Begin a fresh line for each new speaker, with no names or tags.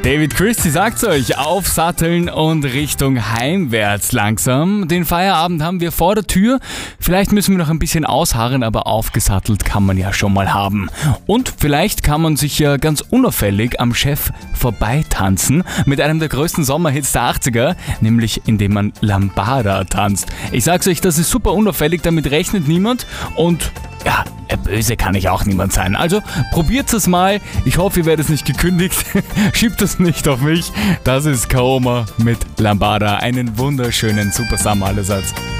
David Christie sagt's euch, aufsatteln und Richtung heimwärts langsam. Den Feierabend haben wir vor der Tür. Vielleicht müssen wir noch ein bisschen ausharren, aber aufgesattelt kann man ja schon mal haben. Und vielleicht kann man sich ja ganz unauffällig am Chef vorbeitanzen mit einem der größten Sommerhits der 80er, nämlich indem man Lambada tanzt. Ich sag's euch, das ist super unauffällig, damit rechnet niemand und ja, böse kann ich auch niemand sein. Also probiert es mal. Ich hoffe, ihr werdet es nicht gekündigt. Schiebt es nicht auf mich. Das ist Kaoma mit Lambada. Einen wunderschönen Super Summer allerseits.